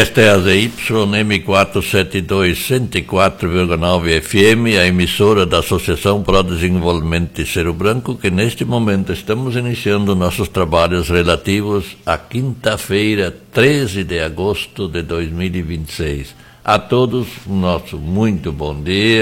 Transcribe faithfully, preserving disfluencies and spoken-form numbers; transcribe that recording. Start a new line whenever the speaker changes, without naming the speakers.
Esta é a Z Y M quatrocentos e setenta e dois, cento e quatro vírgula nove F M, a emissora da Associação para o Desenvolvimento de Cerro Branco, que neste momento estamos iniciando nossos trabalhos relativos à quinta-feira, treze de agosto de dois mil e vinte e seis. A todos, nosso muito bom dia.